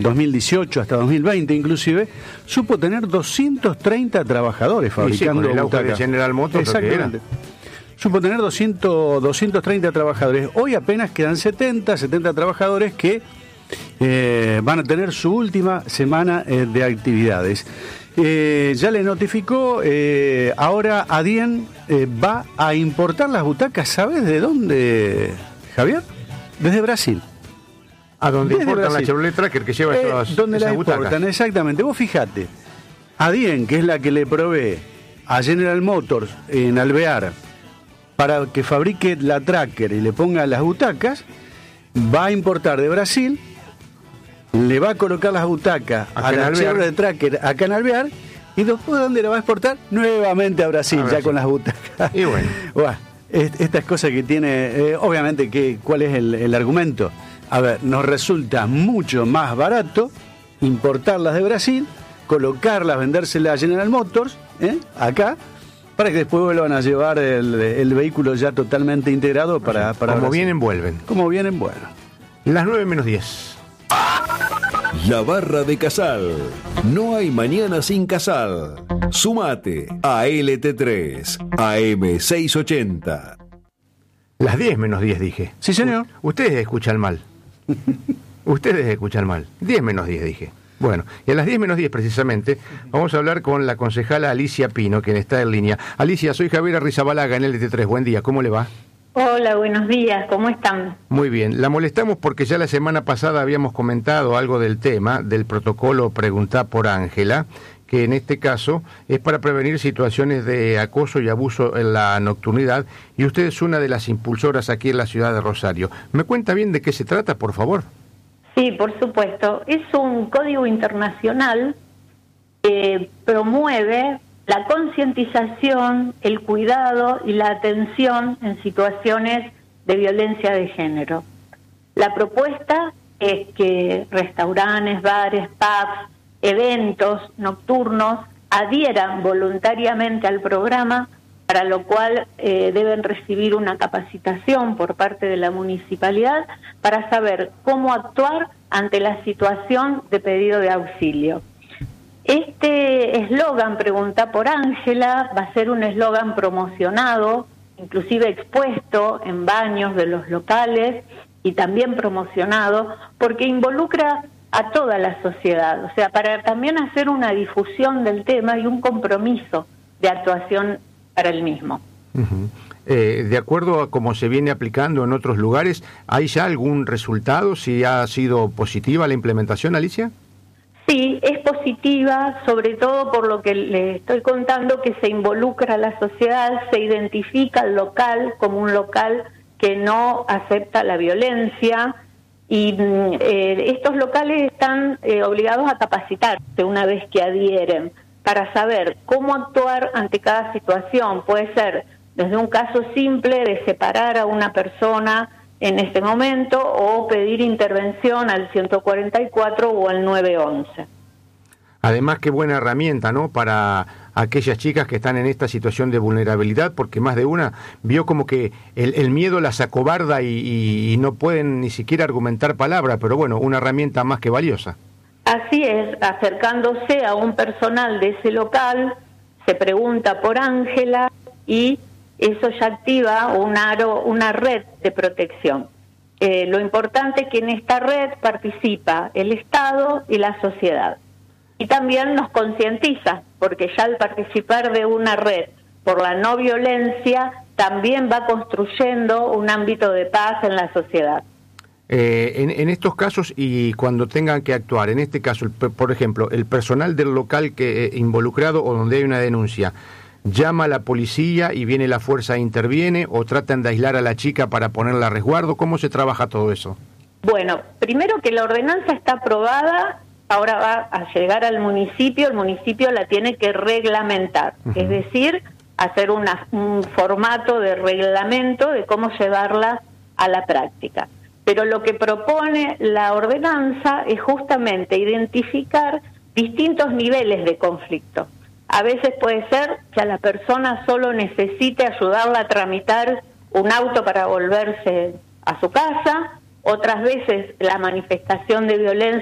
2018 hasta 2020 inclusive, supo tener 230 trabajadores fabricando el auge de General Motors. Exactamente. Supo tener 230 trabajadores. Hoy apenas quedan 70 trabajadores que van a tener su última semana de actividades. Ya le notificó, ahora Adien va a importar las butacas. ¿Sabes de dónde, Javier? Desde Brasil. ¿A dónde importan la Chevrolet Tracker que lleva esas las butacas? Importan, exactamente. Vos fijate, Adien, que es la que le provee a General Motors en Alvear para que fabrique la Tracker y le ponga las butacas, va a importar de Brasil, le va a colocar las butacas a la Chevrolet Tracker acá en Alvear, y después ¿dónde la va a exportar? Nuevamente a Brasil, ya con las butacas. Y bueno, estas cosas que tiene, obviamente, ¿cuál es el argumento? A ver, nos resulta mucho más barato importarlas de Brasil, colocarlas, vendérselas a General Motors, acá, para que después vuelvan a llevar el vehículo ya totalmente integrado para como Brasil. vienen, vuelven. Como vienen, bueno. Las 9:10. La Barra de Casal. No hay mañana sin Casal. Sumate a LT3, AM680. Las 10:10 dije. Sí, señor. Ustedes escuchan mal. 10:10 dije. Bueno, y a las 10:10 precisamente vamos a hablar con la concejala Alicia Pino, quien está en línea. Alicia, soy Javier Arrizabalaga en LT3. Buen día, ¿cómo le va? Hola, buenos días, ¿cómo están? Muy bien, la molestamos porque ya la semana pasada habíamos comentado algo del tema, del protocolo Preguntá por Ángela, que en este caso es para prevenir situaciones de acoso y abuso en la nocturnidad, y usted es una de las impulsoras aquí en la ciudad de Rosario. ¿Me cuenta bien de qué se trata, por favor? Sí, por supuesto. Es un código internacional que promueve la concientización, el cuidado y la atención en situaciones de violencia de género. La propuesta es que restaurantes, bares, pubs, eventos nocturnos adhieran voluntariamente al programa, para lo cual deben recibir una capacitación por parte de la municipalidad para saber cómo actuar ante la situación de pedido de auxilio. Este eslogan, Preguntá por Ángela, va a ser un eslogan promocionado, inclusive expuesto en baños de los locales y también promocionado, porque involucra a toda la sociedad, o sea, para también hacer una difusión del tema y un compromiso de actuación para el mismo. Uh-huh. De acuerdo a cómo se viene aplicando en otros lugares, ¿hay ya algún resultado? ¿Si ha sido positiva la implementación, Alicia? Sí, es positiva, sobre todo por lo que le estoy contando, que se involucra a la sociedad, se identifica al local como un local que no acepta la violencia, y estos locales están obligados a capacitarse una vez que adhieren, para saber cómo actuar ante cada situación. Puede ser desde un caso simple de separar a una persona en este momento, o pedir intervención al 144 o al 911. Además, qué buena herramienta, ¿no?, para aquellas chicas que están en esta situación de vulnerabilidad, porque más de una vio como que el miedo las acobarda y no pueden ni siquiera argumentar palabra, pero bueno, una herramienta más que valiosa. Así es, acercándose a un personal de ese local, se pregunta por Ángela y eso ya activa una red de protección. Lo importante es que en esta red participa el Estado y la sociedad. Y también nos concientiza, porque ya al participar de una red por la no violencia, también va construyendo un ámbito de paz en la sociedad. En estos casos, y cuando tengan que actuar, en este caso, por ejemplo, el personal del local que involucrado o donde hay una denuncia, ¿llama a la policía y viene la fuerza e interviene, o tratan de aislar a la chica para ponerla a resguardo? ¿Cómo se trabaja todo eso? Bueno, primero que la ordenanza está aprobada, ahora va a llegar al municipio, el municipio la tiene que reglamentar, es decir, hacer un formato de reglamento de cómo llevarla a la práctica. Pero lo que propone la ordenanza es justamente identificar distintos niveles de conflicto. A veces puede ser que a la persona solo necesite ayudarla a tramitar un auto para volverse a su casa, otras veces la manifestación de violencia